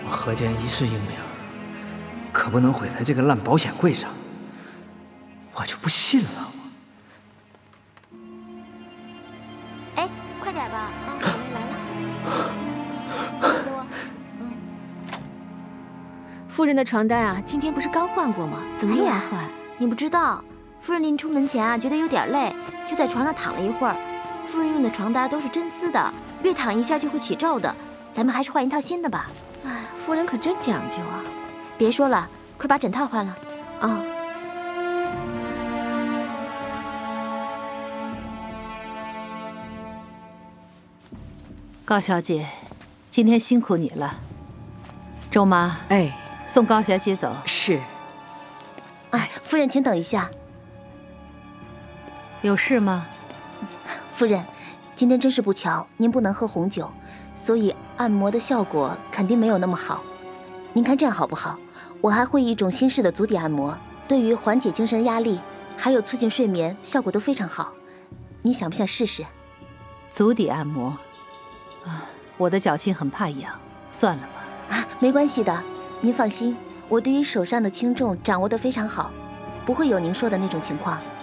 我何间一世英名，可不能毁在这个烂保险柜上。我就不信了，我。 哎，快点吧！啊，小妹来了。差不多。 夫人的床单啊，今天不是刚换过吗？怎么又要换？ 你不知道，夫人临出门前啊，觉得有点累，就在床上躺了一会儿。夫人用的床单都是真丝的，略躺一下就会起皱的。咱们还是换一套新的吧。 哎，夫人可真讲究啊！ 别说了，快把枕套换了。 啊。 高小姐，今天辛苦你了。周妈， 哎， 送高小姐走。 是。 哎，夫人，请等一下。 有事吗？ 夫人，今天真是不巧，您不能喝红酒，所以按摩的效果肯定没有那么好。您看这样好不好？我还会一种新式的足底按摩，对于缓解精神压力，还有促进睡眠，效果都非常好。你想不想试试？ 足底按摩啊，我的脚心很怕痒，算了吧。 啊，没关系的，您放心，我对于手上的轻重掌握得非常好，不会有您说的那种情况。